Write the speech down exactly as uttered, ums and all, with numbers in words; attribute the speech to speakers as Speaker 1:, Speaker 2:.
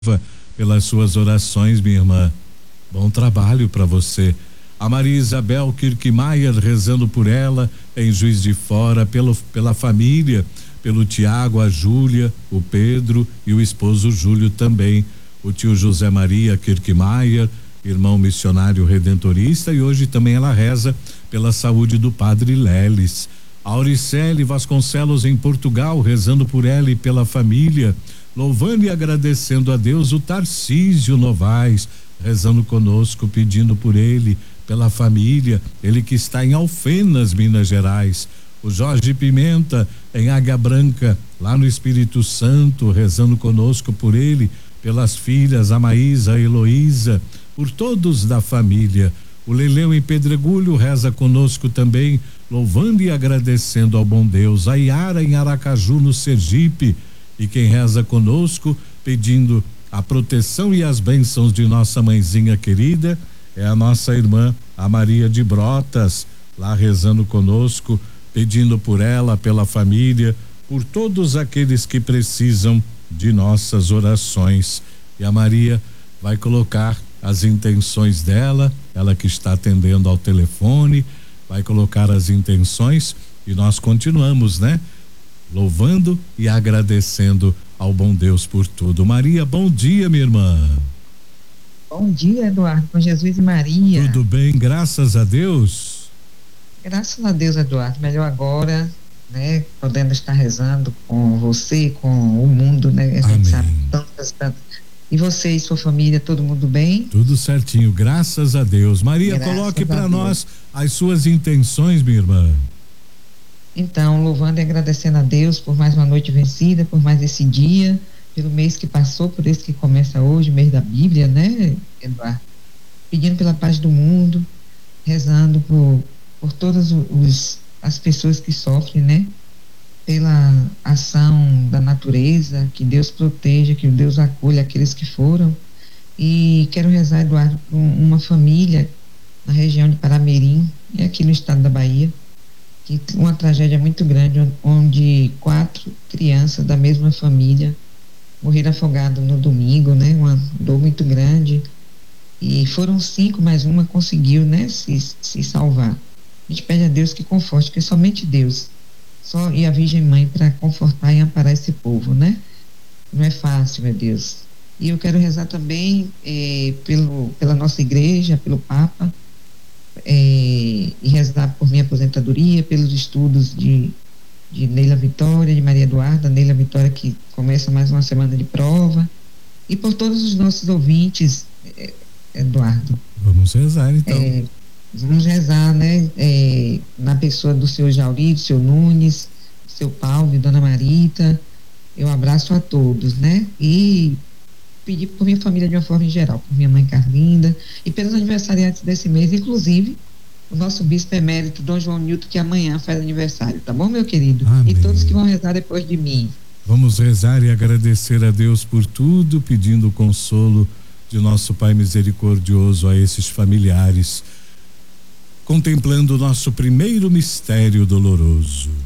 Speaker 1: pelas suas orações, minha irmã. Bom trabalho para você. A Maria Isabel Kirkmaier rezando por ela em Juiz de Fora, pelo, pela família, pelo Tiago, a Júlia, o Pedro e o esposo Júlio também. O tio José Maria Kirkmaier, irmão missionário redentorista, e hoje também ela reza pela saúde do padre Leles. A Auricele Vasconcelos em Portugal, rezando por ela e pela família, louvando e agradecendo a Deus. O Tarcísio Novaes rezando conosco, pedindo por ele, pela família, ele que está em Alfenas, Minas Gerais. O Jorge Pimenta em Águia Branca, lá no Espírito Santo, rezando conosco por ele, pelas filhas, a Maísa, a Heloísa, por todos da família. O Leleu em Pedregulho reza conosco também, louvando e agradecendo ao bom Deus. A Iara em Aracaju, no Sergipe, e quem reza conosco, pedindo a proteção e as bênçãos de nossa mãezinha querida, é a nossa irmã, a Maria de Brotas, lá rezando conosco, pedindo por ela, pela família, por todos aqueles que precisam de nossas orações. E a Maria vai colocar as intenções dela, ela que está atendendo ao telefone, vai colocar as intenções e nós continuamos, né? Louvando e agradecendo ao bom Deus por tudo. Maria, bom dia, minha irmã.
Speaker 2: Bom dia, Eduardo, com Jesus e Maria.
Speaker 1: Tudo bem, graças a Deus.
Speaker 2: Graças a Deus, Eduardo, melhor agora, né? Podendo estar rezando com você, com o mundo, né? A gente
Speaker 1: Amém.
Speaker 2: sabe tantas, tantas. E você e sua família, todo mundo bem?
Speaker 1: Tudo certinho, graças a Deus. Maria, graças coloque para nós as suas intenções, minha irmã.
Speaker 2: Então, louvando e agradecendo a Deus por mais uma noite vencida, por mais esse dia, pelo mês que passou, por esse que começa hoje, mês da Bíblia, né, Eduardo? Pedindo pela paz do mundo, rezando por, por todas os, as pessoas que sofrem, né? Pela ação da natureza, que Deus proteja, que Deus acolha aqueles que foram. E quero rezar, Eduardo, por uma família na região de Paramirim, e aqui no estado da Bahia, que uma tragédia muito grande, onde quatro crianças da mesma família morreram afogadas no domingo, né? Uma dor muito grande. E foram cinco, mas uma conseguiu, né? Se, se salvar. A gente pede a Deus que conforte, porque somente Deus, só e a Virgem Mãe para confortar e amparar esse povo, né? Não é fácil, meu Deus. E eu quero rezar também eh, pelo, pela nossa igreja, pelo Papa, eh, e rezar por minha aposentadoria, pelos estudos de, de Neila Vitória, de Maria Eduarda, Neila Vitória que começa mais uma semana de prova, e por todos os nossos ouvintes, eh, Eduardo.
Speaker 1: Vamos rezar então.
Speaker 2: Eh, Vamos rezar, né? É, na pessoa do seu Jauri, do seu Nunes, do seu Paulo e Dona Marita. Eu abraço a todos, né? E pedir por minha família de uma forma em geral, por minha mãe Carlinda e pelos aniversariantes desse mês, inclusive o nosso bispo emérito, Dom João Nilton, que amanhã faz aniversário, tá bom, meu querido?
Speaker 1: Amém.
Speaker 2: E todos que vão rezar depois de mim.
Speaker 1: Vamos rezar e agradecer a Deus por tudo, pedindo o consolo de nosso Pai misericordioso a esses familiares, contemplando o nosso primeiro mistério doloroso.